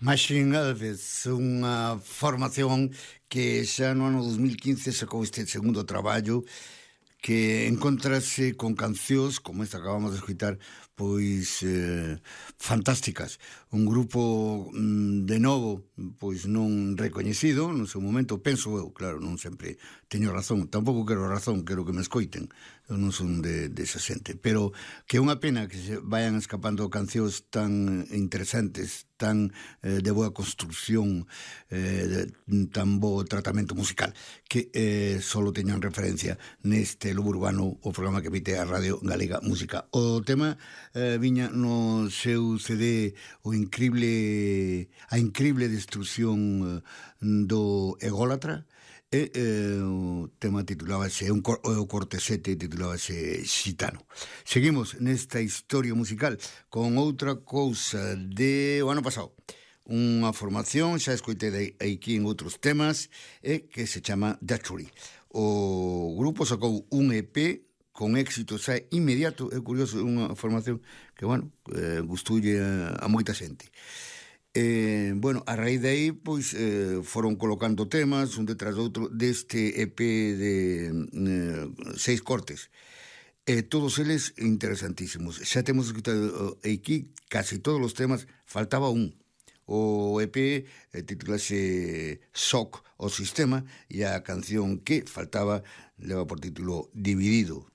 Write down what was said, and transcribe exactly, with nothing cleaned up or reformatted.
Machine Elvis, unha formación que xa no ano dos mil quince sacou este segundo traballo que encontrase con cancións como esta que acabamos de escutar, pois eh, fantásticas. Un grupo mm, de novo, pois non recoñecido no seu momento, penso eu, claro, non sempre teño razón, tampouco quero razón, quero que me escoiten, eu non son de, de esa xente, pero que é unha pena que se vayan escapando cancións tan interesantes, tan eh, de boa construcción, eh, de tan bo tratamento musical, que eh, solo teñan referencia neste Lobo Urbano, o programa que emite a Radio Galega Música. O tema eh, viña no seu C D o increíble, a increíble destrucción eh, do ególatra, e eh, o tema titulábase, un, o corte sete titulábase Xitano. Seguimos nesta historia musical con outra cousa de o ano pasado, unha formación, xa escoitei aquí en outros temas, e que se chama Dachuri. O grupo sacou un E P con éxito xa inmediato, é curioso, unha formación que, bueno, eh, gustoulle a, a moita xente. Eh, bueno, a raíz de aí, pois, eh, foron colocando temas un detrás do outro deste E P de eh, seis cortes. E todos eles interesantísimos. Xa temos escutado aquí casi todos os temas, faltaba un. O E P eh, titulase Shock o Sistema, e a canción que faltaba leva por título Dividido.